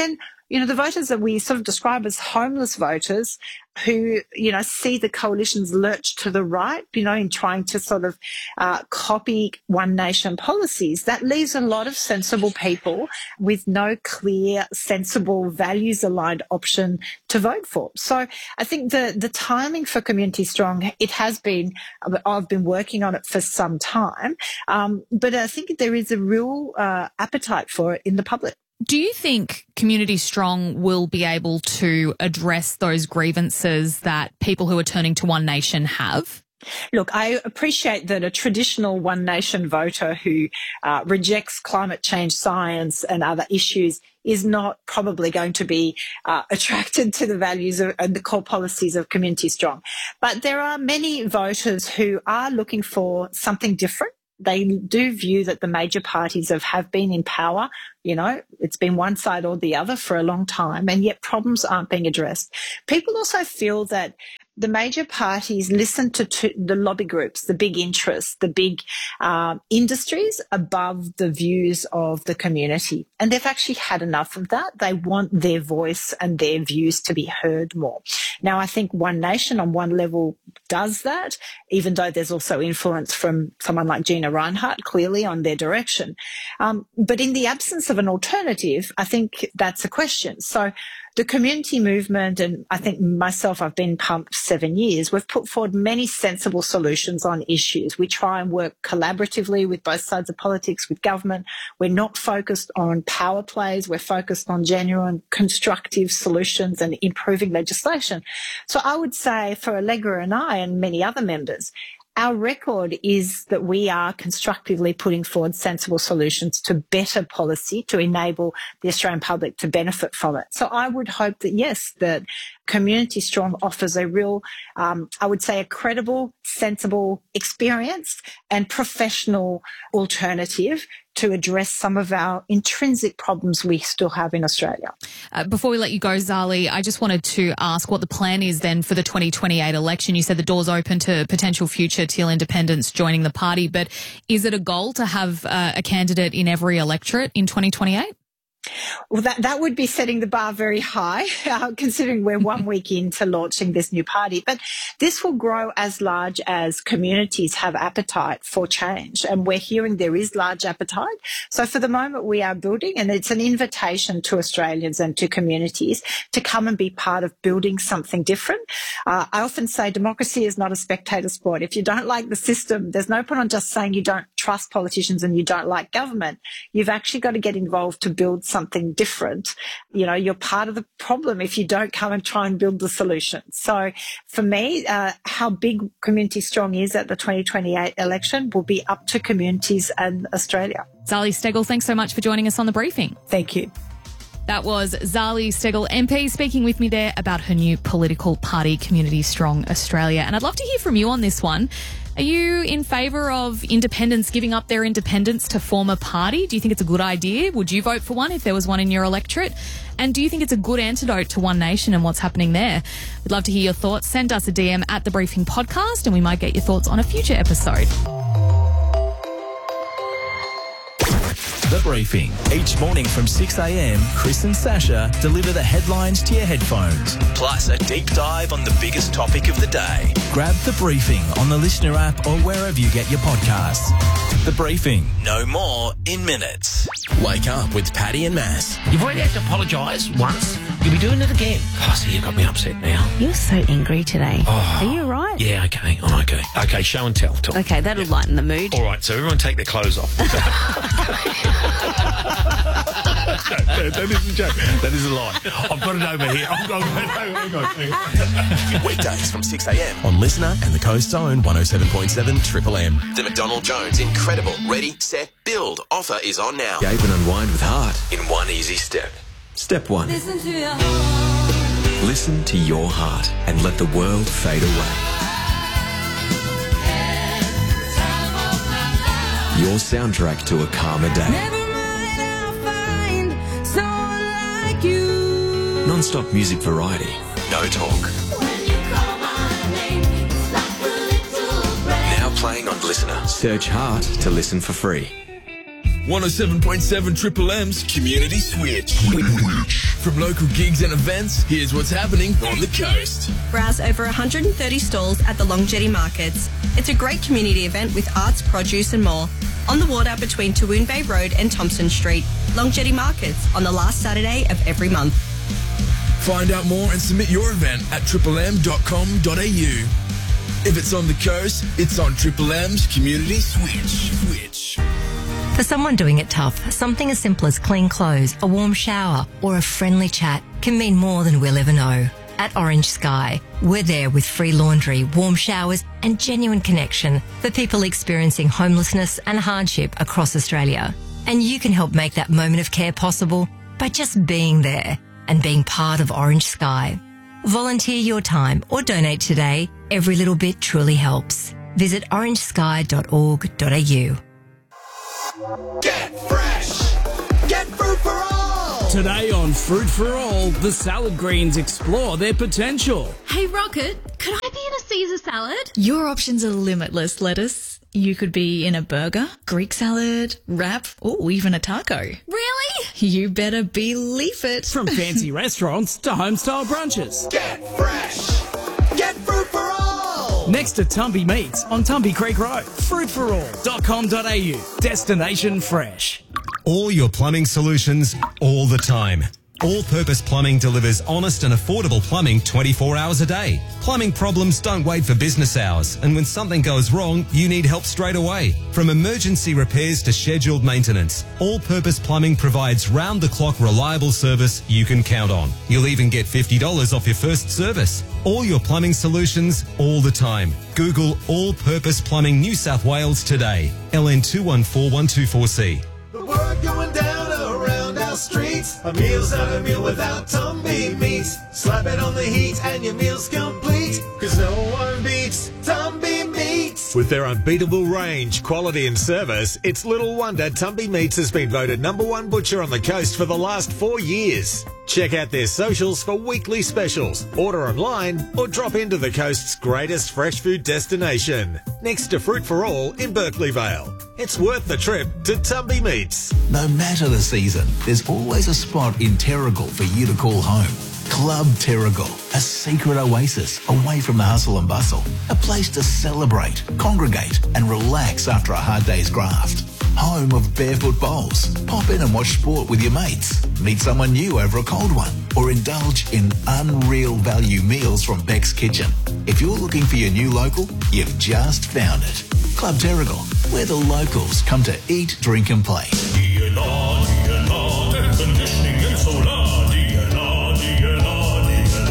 Speaker 19: you know, the voters that we sort of describe as homeless voters who, you know, see the coalitions lurch to the right, you know, in trying to sort of uh, copy One Nation policies, that leaves a lot of sensible people with no clear, sensible, values-aligned option to vote for. So I think the, the timing for Community Strong, it has been, I've been working on it for some time, um, but I think there is a real uh, appetite for it in the public.
Speaker 18: Do you think Community Strong will be able to address those grievances that people who are turning to One Nation have?
Speaker 19: Look, I appreciate that a traditional One Nation voter who uh, rejects climate change science and other issues is not probably going to be uh, attracted to the values of, and the core policies of Community Strong. But there are many voters who are looking for something different. They do view that the major parties have, have been in power. You know, it's been one side or the other for a long time, and yet problems aren't being addressed. People also feel that the major parties listen to, to the lobby groups, the big interests, the big uh, industries above the views of the community. And they've actually had enough of that. They want their voice and their views to be heard more. Now, I think One Nation on one level does that, even though there's also influence from someone like Gina Rinehart, clearly, on their direction. Um, but in the absence of an alternative, I think that's a question. So the community movement, and I think myself, I've been pumped seven years, we've put forward many sensible solutions on issues. We try and work collaboratively with both sides of politics, with government. We're not focused on power plays. We're focused on genuine constructive solutions and improving legislation. So I would say for Allegra and I and many other members, our record is that we are constructively putting forward sensible solutions to better policy to enable the Australian public to benefit from it. So I would hope that, yes, that Community Strong offers a real, um, I would say, a credible, sensible, experienced and professional alternative to address some of our intrinsic problems we still have in Australia.
Speaker 18: Uh, before we let you go, Zali, I just wanted to ask what the plan is then for the twenty twenty-eight election. You said the door's open to potential future Teal independents joining the party, but is it a goal to have uh, a candidate in every electorate in twenty twenty-eight?
Speaker 19: Well, that, that would be setting the bar very high, uh, considering we're one week into launching this new party. But this will grow as large as communities have appetite for change. And we're hearing there is large appetite. So for the moment, we are building, and it's an invitation to Australians and to communities to come and be part of building something different. Uh, I often say democracy is not a spectator sport. If you don't like the system, there's no point on just saying you don't trust politicians and you don't like government. You've actually got to get involved to build something different. You know, you're part of the problem if you don't come and try and build the solution. So for me, uh, how big Community Strong is at the twenty twenty-eight election will be up to communities and Australia.
Speaker 18: Zali Steggall, thanks so much for joining us on The Briefing.
Speaker 19: Thank you.
Speaker 18: That was Zali Steggall M P speaking with me there about her new political party, Community Strong Australia. And I'd love to hear from you on this one. Are you in favour of independents giving up their independence to form a party? Do you think it's a good idea? Would you vote for one if there was one in your electorate? And do you think it's a good antidote to One Nation and what's happening there? We'd love to hear your thoughts. Send us a D M at The Briefing Podcast and we might get your thoughts on a future episode.
Speaker 5: The Briefing. Each morning from six a.m, Chris and Sasha deliver the headlines to your headphones. Plus a deep dive on the biggest topic of the day. Grab The Briefing on the Listener app or wherever you get your podcasts. The Briefing. No more in minutes.
Speaker 4: Wake up with Paddy and Mass.
Speaker 16: You've already had to apologise once. You'll be doing it again. Oh, see, you got me upset now.
Speaker 20: You're so angry today.
Speaker 16: Oh.
Speaker 20: Are you all right?
Speaker 16: Yeah, okay. I'm okay. Okay, show and tell. tell.
Speaker 20: Okay, that'll yeah. lighten the mood.
Speaker 16: All right, so everyone take their clothes off. that, that is a joke. That is a lie. I've got it over here. I've got it over here.
Speaker 4: Weekdays from six a.m. on Listener and the Coast's Own one oh seven point seven Triple M. The McDonald Jones Incredible Ready, Set, Build offer is on now.
Speaker 21: Gape and unwind with heart
Speaker 4: in one easy step.
Speaker 21: Step one.
Speaker 22: Listen to your heart.
Speaker 21: Listen to your heart and let the world fade away. Your soundtrack to a calmer day.
Speaker 22: Never mind, I'll find someone like you.
Speaker 21: Non-stop music variety.
Speaker 4: No talk.
Speaker 22: When you call my name, it's like a little breath.
Speaker 4: Now playing on Listener.
Speaker 21: Search Heart to listen for free.
Speaker 4: one oh seven point seven Triple M's Community Switch. From local gigs and events, here's what's happening on the coast.
Speaker 1: Browse over one hundred thirty stalls at the Long Jetty Markets. It's a great community event with arts, produce and more. On the water between Tawoon Bay Road and Thompson Street. Long Jetty Markets on the last Saturday of every month.
Speaker 4: Find out more and submit your event at triple m dot com dot a u. If it's on the coast, it's on Triple M's Community Switch. Switch.
Speaker 13: For someone doing it tough, something as simple as clean clothes, a warm shower, or a friendly chat can mean more than we'll ever know. At Orange Sky, we're there with free laundry, warm showers, and genuine connection for people experiencing homelessness and hardship across Australia. And you can help make that moment of care possible by just being there and being part of Orange Sky. Volunteer your time or donate today. Every little bit truly helps. Visit orange sky dot org dot a u.
Speaker 2: Get fresh! Get fruit for all!
Speaker 14: Today on Fruit for All, the salad greens explore their potential.
Speaker 23: Hey Rocket, could I be in a Caesar salad?
Speaker 24: Your options are limitless, lettuce. You could be in a burger, Greek salad, wrap, or even a taco.
Speaker 23: Really?
Speaker 24: You better believe it.
Speaker 14: From fancy restaurants to home-style brunches.
Speaker 2: Get fresh! Get fruit for all!
Speaker 14: Next to Tumby Meats on Tumby Creek Road. fruit for all dot com dot a u. Destination fresh.
Speaker 25: All your plumbing solutions, all the time. All-Purpose Plumbing delivers honest and affordable plumbing twenty-four hours a day. Plumbing problems don't wait for business hours, and when something goes wrong, you need help straight away. From emergency repairs to scheduled maintenance, All-Purpose Plumbing provides round-the-clock reliable service you can count on. You'll even get fifty dollars off your first service. All your plumbing solutions, all the time. Google All-Purpose Plumbing New South Wales today. L N two one four one two four C.
Speaker 2: The word going down around our streets. A meal's not a meal without Tumby Meats. Slap it on the heat and your meal's complete. Cause no one beats Tumby Meats.
Speaker 26: With their unbeatable range, quality and service, it's little wonder Tumby Meats has been voted number one butcher on the coast for the last four years. Check out their socials for weekly specials. Order online or drop into the coast's greatest fresh food destination. Next to Fruit for All in Berkeley Vale. It's worth the trip to Tumby Meats.
Speaker 27: No matter the season, there's always a spot in Terrigal for you to call home. Club Terrigal, a secret oasis away from the hustle and bustle. A place to celebrate, congregate and relax after a hard day's graft. Home of barefoot bowls. Pop in and watch sport with your mates. Meet someone new over a cold one. Or indulge in unreal value meals from Beck's Kitchen. If you're looking for your new local, you've just found it. Club Terrigal, where the locals come to eat, drink and play.
Speaker 12: D N R, D N R, air conditioning and solar. D N R, D N R, D N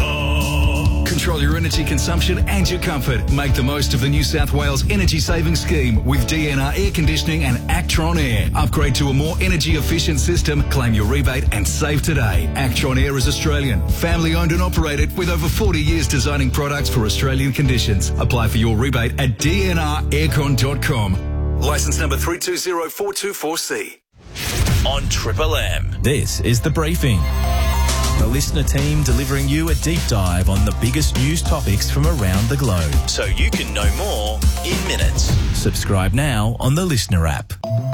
Speaker 12: R.
Speaker 28: Control your energy consumption and your comfort. Make the most of the New South Wales Energy Saving Scheme with D N R Air Conditioning and Actron Air. Upgrade to a more energy efficient system, claim your rebate and save today. Actron Air is Australian, family owned and operated with over forty years designing products for Australian conditions. Apply for your rebate at d n r aircon dot com. Licence number three two zero four two four C.
Speaker 4: On Triple M.
Speaker 5: This is The Briefing. The listener team delivering you a deep dive on the biggest news topics from around the globe.
Speaker 4: So you can know more in minutes.
Speaker 5: Subscribe now on the Listener app.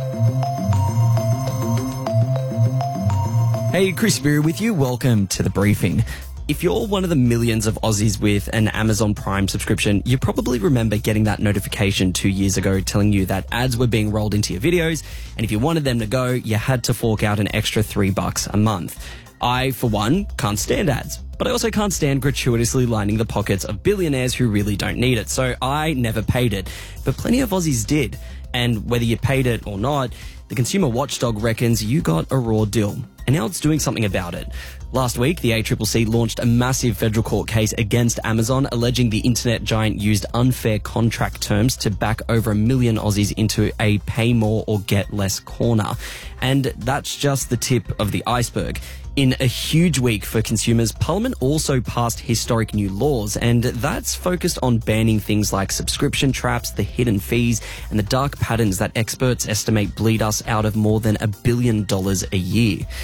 Speaker 6: Hey, Chris Beery with you. Welcome to The Briefing. If you're one of the millions of Aussies with an Amazon Prime subscription, you probably remember getting that notification two years ago telling you that ads were being rolled into your videos, and if you wanted them to go, you had to fork out an extra three bucks a month. I, for one, can't stand ads, but I also can't stand gratuitously lining the pockets of billionaires who really don't need it, so I never paid it. But plenty of Aussies did, and whether you paid it or not, the consumer watchdog reckons you got a raw deal, and now it's doing something about it. Last week, the A C C C launched a massive federal court case against Amazon, alleging the internet giant used unfair contract terms to back over a million Aussies into a pay more or get less corner. And that's just the tip of the iceberg. In a huge week for consumers, Parliament also passed historic new laws, and that's focused on banning things like subscription traps, the hidden fees, and the dark patterns that experts estimate bleed us out of more than a billion dollars a year.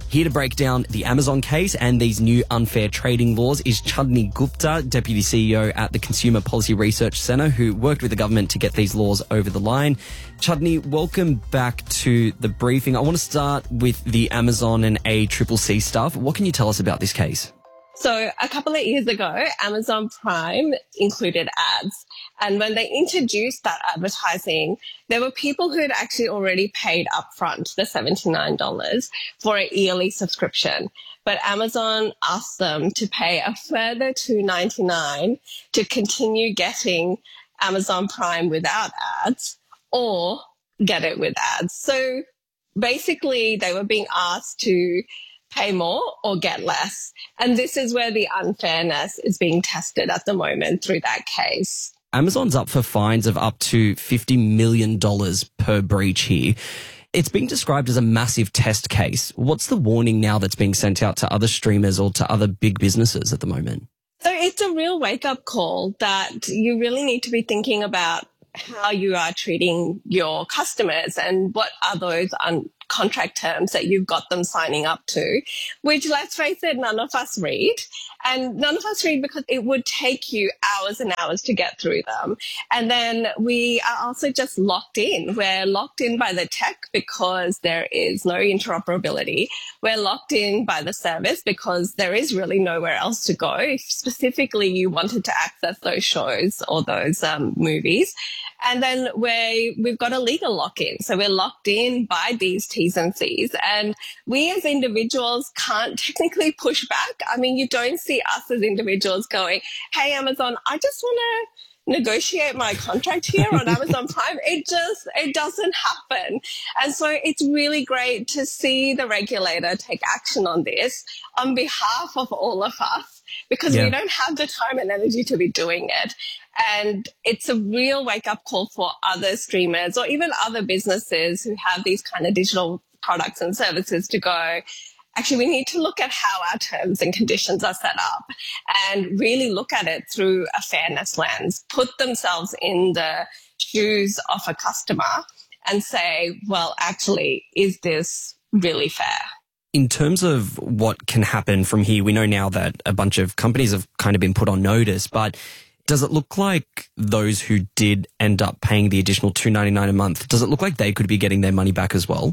Speaker 6: Here to break down the Amazon case and these new unfair trading laws is Chudney Gupta, Deputy C E O at the Consumer Policy Research Centre, who worked with the government to get these laws over the line. Chudney, welcome back to the briefing. I want to start with the Amazon and A C C C stuff. What can you tell us about this case?
Speaker 3: So a couple of years ago, Amazon Prime included ads. And when they introduced that advertising, there were people who had actually already paid upfront the seventy-nine dollars for a yearly subscription. But Amazon asked them to pay a further two ninety-nine to continue getting Amazon Prime without ads or get it with ads. So basically, they were being asked to pay more or get less. And this is where the unfairness is being tested at the moment through that case.
Speaker 6: Amazon's up for fines of up to fifty million dollars per breach here. It's being described as a massive test case. What's the warning now that's being sent out to other streamers or to other big businesses at the moment?
Speaker 3: So it's a real wake-up call that you really need to be thinking about how you are treating your customers and what are those un- contract terms that you've got them signing up to, which, let's face it, none of us read. And none of us read because it would take you hours and hours to get through them. And then we are also just locked in. We're locked in by the tech because there is no interoperability. We're locked in by the service because there is really nowhere else to go if specifically you wanted to access those shows or those um, movies. And then we we've got a legal lock-in. So we're locked in by these T's and C's. And we as individuals can't technically push back. I mean, you don't see us as individuals going, hey, Amazon, I just want to negotiate my contract here on Amazon Prime. It just, it doesn't happen. And so it's really great to see the regulator take action on this on behalf of all of us, because yeah. we don't have the time and energy to be doing it. And it's a real wake-up call for other streamers or even other businesses who have these kind of digital products and services to go, actually, we need to look at how our terms and conditions are set up and really look at it through a fairness lens, put themselves in the shoes of a customer and say, well, actually, is this really fair?
Speaker 6: In terms of what can happen from here, we know now that a bunch of companies have kind of been put on notice, but does it look like those who did end up paying the additional two ninety-nine a month, does it look like they could be getting their money back as well?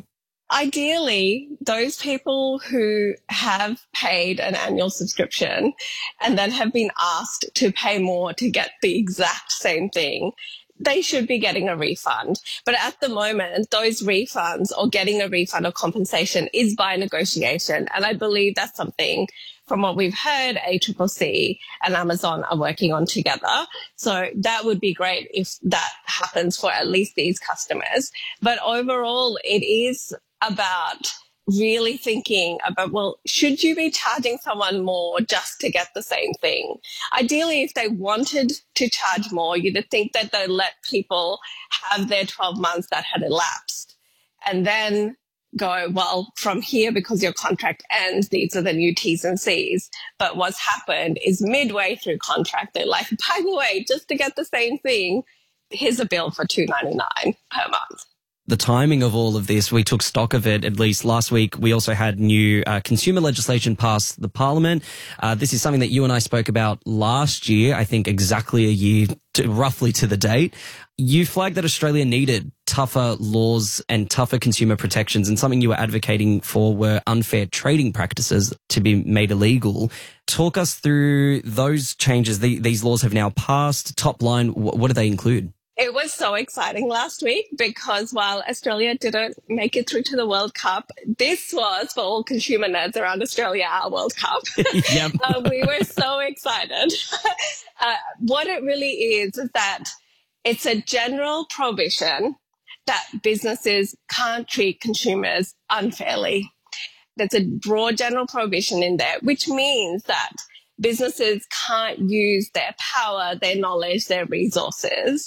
Speaker 3: Ideally, those people who have paid an annual subscription and then have been asked to pay more to get the exact same thing, they should be getting a refund. But at the moment, those refunds or getting a refund or compensation is by negotiation. And I believe that's something, from what we've heard, A C C C and Amazon are working on together. So that would be great if that happens for at least these customers. But overall, it is about really thinking about, well, should you be charging someone more just to get the same thing? Ideally, if they wanted to charge more, you'd think that they'd let people have their twelve months that had elapsed and then go, well, from here, because your contract ends, these are the new T's and C's. But what's happened is midway through contract, they're like, by the way, just to get the same thing, here's a bill for two ninety-nine per month.
Speaker 6: The timing of all of this, we took stock of it, at least last week. We also had new uh, consumer legislation pass the parliament. Uh, this is something that you and I spoke about last year, I think exactly a year, to, roughly to the date. You flagged that Australia needed tougher laws and tougher consumer protections, and something you were advocating for were unfair trading practices to be made illegal. Talk us through those changes. The, these laws have now passed. Top line, wh- what do they include?
Speaker 3: It was so exciting last week because while Australia didn't make it through to the World Cup, this was, for all consumer nerds around Australia, our World Cup.
Speaker 6: Yep.
Speaker 3: uh, we were so excited. uh, what it really is is that it's a general prohibition that businesses can't treat consumers unfairly. There's a broad general prohibition in there, which means that businesses can't use their power, their knowledge, their resources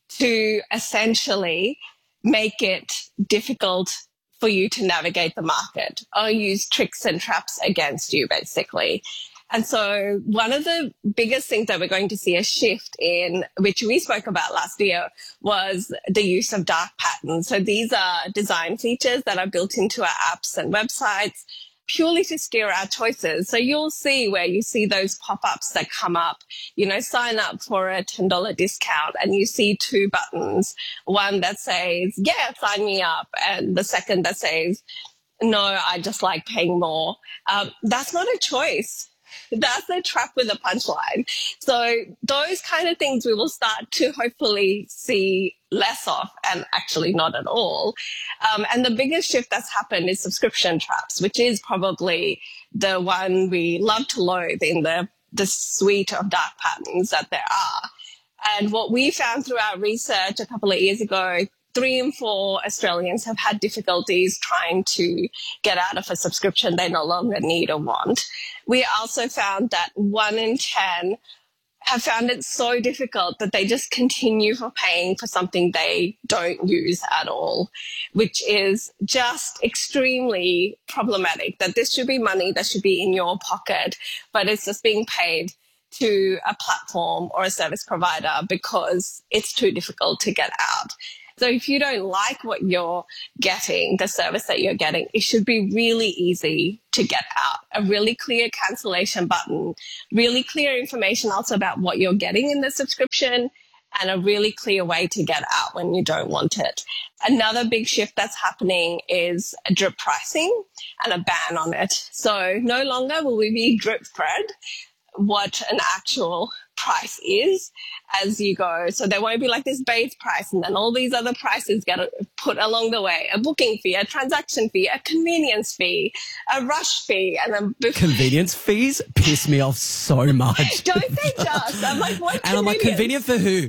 Speaker 3: to essentially make it difficult for you to navigate the market or use tricks and traps against you, basically. And so one of the biggest things that we're going to see a shift in, which we spoke about last year, was the use of dark patterns. So these are design features that are built into our apps and websites. purely to steer our choices. So you'll see where you see those pop-ups that come up, you know, sign up for a ten dollars discount, and you see two buttons, one that says, yeah, sign me up, and the second that says, no, I just like paying more. Um, that's not a choice. That's a trap with a punchline. So those kind of things we will start to hopefully see less of, and actually not at all. Um, and the biggest shift that's happened is subscription traps, which is probably the one we love to loathe in the, the suite of dark patterns that there are. And what we found through our research a couple of years ago, three in four Australians have had difficulties trying to get out of a subscription they no longer need or want. We also found that one in ten have found it so difficult that they just continue for paying for something they don't use at all, which is just extremely problematic. That this should be money that should be in your pocket, but it's just being paid to a platform or a service provider because it's too difficult to get out. So if you don't like what you're getting, the service that you're getting, it should be really easy to get out. A really clear cancellation button, really clear information also about what you're getting in the subscription, and a really clear way to get out when you don't want it. Another big shift that's happening is drip pricing and a ban on it. So no longer will we be drip fed what an actual price is as you go. So there won't be like this base price and then all these other prices get put along the way. A booking fee, a transaction fee, a convenience fee, a rush fee, and a...
Speaker 6: Convenience fees piss me off so much.
Speaker 3: Don't they just? I'm like, what?
Speaker 6: And I'm like, convenient for who?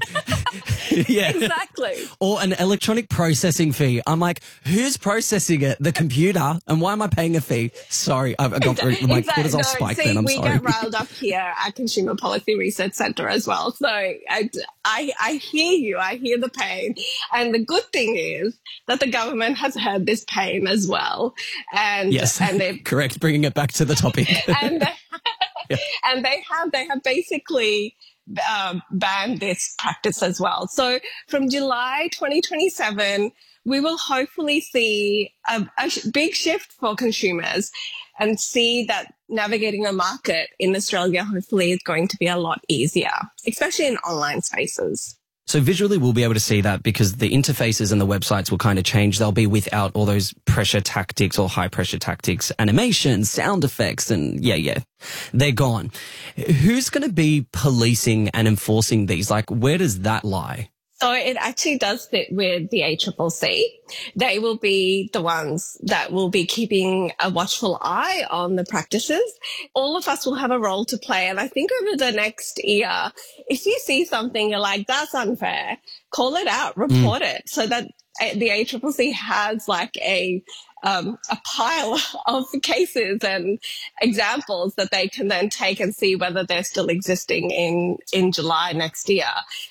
Speaker 6: Yeah.
Speaker 3: Exactly.
Speaker 6: Or an electronic processing fee. I'm like, who's processing it? The computer? And why am I paying a fee? Sorry, I've got
Speaker 3: exactly.
Speaker 6: my cortisol
Speaker 3: no,
Speaker 6: spike
Speaker 3: see,
Speaker 6: then, I'm
Speaker 3: we
Speaker 6: sorry.
Speaker 3: get riled up here at Consumer Policy Research Centre as well. So I, I, I hear you. I hear the pain. And the good thing is that the government has heard this pain as well. And,
Speaker 6: yes,
Speaker 3: and they've
Speaker 6: correct. Bringing it back to the topic.
Speaker 3: and, they, yeah. and they have, they have basically um, banned this practice as well. So from July twenty twenty-seven, we will hopefully see a, a big shift for consumers and see that navigating the market in Australia hopefully is going to be a lot easier, especially in online spaces.
Speaker 6: So visually we'll be able to see that because the interfaces and the websites will kind of change. They'll be without all those pressure tactics or high pressure tactics, animations, sound effects, and yeah, yeah, they're gone. Who's going to be policing and enforcing these? Like, where does that lie?
Speaker 3: So it actually does fit with the A C C C. They will be the ones that will be keeping a watchful eye on the practices. All of us will have a role to play. And I think over the next year, if you see something, you're like, that's unfair, call it out, report mm. it, so that the A C C C has like a um, a pile of cases and examples that they can then take and see whether they're still existing in, in July next year.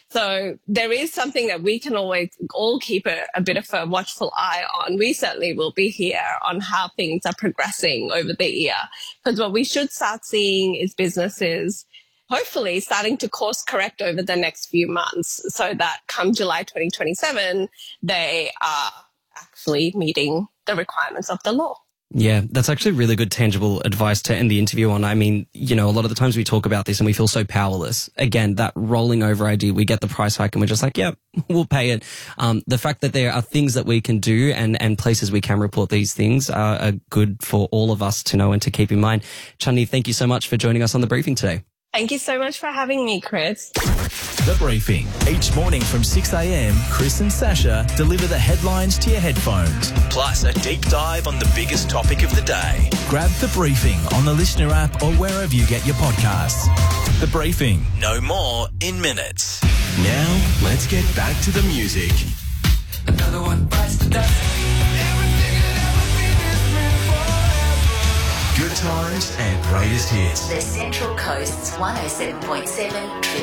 Speaker 3: So there is something that we can always all keep a, a bit of a watchful eye on. We certainly will be here on how things are progressing over the year, because what we should start seeing is businesses hopefully starting to course correct over the next few months so that come July twenty twenty-seven, they are actually meeting the requirements of the law.
Speaker 6: Yeah, that's actually really good tangible advice to end the interview on. I mean, you know, a lot of the times we talk about this and we feel so powerless. Again, that rolling over idea, we get the price hike and we're just like, yeah, we'll pay it. Um, the fact that there are things that we can do and, and places we can report these things are, are good for all of us to know and to keep in mind. Chutney, thank you so much for joining us on The Briefing today.
Speaker 3: Thank you so much for having me, Chris.
Speaker 5: The Briefing. Each morning from six a.m, Chris and Sasha deliver the headlines to your headphones. Plus a deep dive on the biggest topic of the day. Grab The Briefing on the Listener app or wherever you get your podcasts. The Briefing. No more in minutes.
Speaker 21: Now, let's get back to the music.
Speaker 2: Another one bites the dust.
Speaker 21: Good times and greatest hits.
Speaker 7: The Central Coast's one oh seven point seven